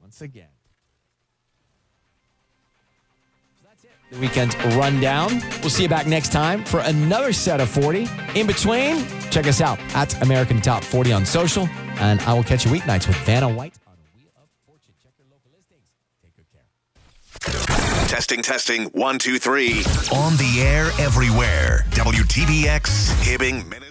once again. So that's it. The weekend's rundown. We'll see you back next time for another set of 40. In between, check us out at American Top 40 on social. And I will catch you weeknights with Vanna White on Wheel of Fortune. Check your local listings. Take good care. Testing. 1, 2, 3. On the air everywhere. WTBX Hibbing, Minnesota.